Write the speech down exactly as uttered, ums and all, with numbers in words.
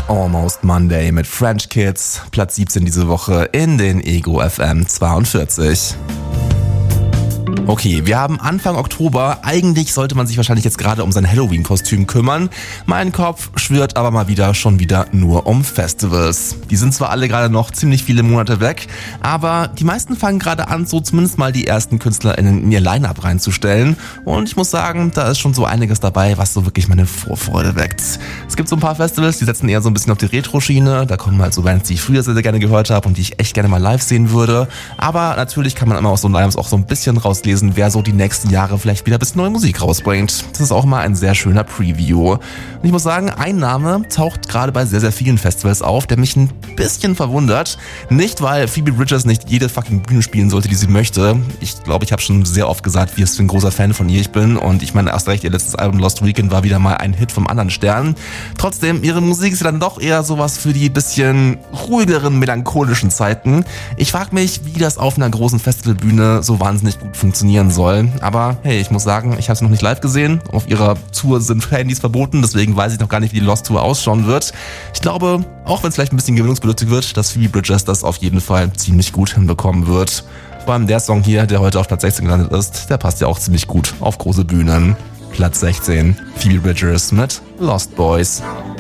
Almost Monday mit French Kids, Platz siebzehn diese Woche in den Ego F M zweiundvierzig. Okay, wir haben Anfang Oktober. Eigentlich sollte man sich wahrscheinlich jetzt gerade um sein Halloween-Kostüm kümmern. Mein Kopf schwirrt aber mal wieder schon wieder nur um Festivals. Die sind zwar alle gerade noch ziemlich viele Monate weg, aber die meisten fangen gerade an, so zumindest mal die ersten KünstlerInnen in ihr Line-Up reinzustellen. Und ich muss sagen, da ist schon so einiges dabei, was so wirklich meine Vorfreude weckt. Es gibt so ein paar Festivals, die setzen eher so ein bisschen auf die Retro-Schiene. Da kommen halt so Bands, die ich früher sehr, sehr gerne gehört habe und die ich echt gerne mal live sehen würde. Aber natürlich kann man immer aus so Line-Ups auch so ein bisschen rauslesen, wer so die nächsten Jahre vielleicht wieder ein bisschen neue Musik rausbringt. Das ist auch mal ein sehr schöner Preview. Und ich muss sagen, ein Name taucht gerade bei sehr, sehr vielen Festivals auf, der mich ein bisschen verwundert. Nicht, weil Phoebe Bridgers nicht jede fucking Bühne spielen sollte, die sie möchte. Ich glaube, ich habe schon sehr oft gesagt, wie es für ein großer Fan von ihr ich bin. Und ich meine, erst recht, ihr letztes Album Lost Weekend war wieder mal ein Hit vom anderen Stern. Trotzdem, ihre Musik ist dann doch eher sowas für die bisschen ruhigeren, melancholischen Zeiten. Ich frage mich, wie das auf einer großen Festivalbühne so wahnsinnig gut funktionieren soll. Aber hey, ich muss sagen, ich habe es noch nicht live gesehen. Auf ihrer Tour sind Handys verboten, deswegen weiß ich noch gar nicht, wie die Lost Tour ausschauen wird. Ich glaube, auch wenn es vielleicht ein bisschen gewöhnungsbedürftig wird, dass Phoebe Bridgers das auf jeden Fall ziemlich gut hinbekommen wird. Vor allem der Song hier, der heute auf Platz sechzehn gelandet ist, der passt ja auch ziemlich gut auf große Bühnen. Platz sechzehn, Phoebe Bridgers mit Lost Boys.